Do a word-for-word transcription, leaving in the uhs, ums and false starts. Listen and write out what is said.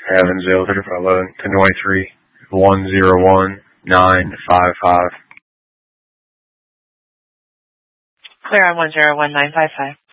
Evansville, thirty-five eleven, ten twenty-three, one zero one, nine five five. Clear on one zero one nine five five.